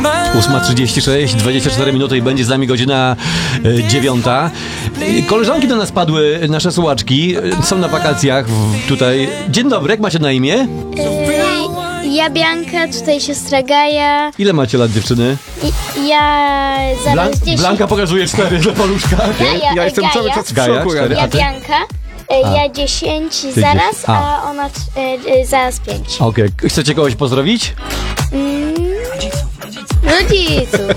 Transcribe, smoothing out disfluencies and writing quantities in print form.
8:36, 24 minuty i będzie z nami godzina 9. Koleżanki do nas padły, nasze słuchaczki, są na wakacjach tutaj. Dzień dobry, jak macie na imię? Ja Bianka, tutaj siostra Gaja. Ile macie lat, dziewczyny? Ja zaraz 10. Blanka pokazuje 4 dla paluszka. Ja jestem cały czas w Gaja, szoku. 4, Ja Bianka, ja 10 zaraz, a ona zaraz 5. Okej, chcecie kogoś pozdrowić? Rodziców.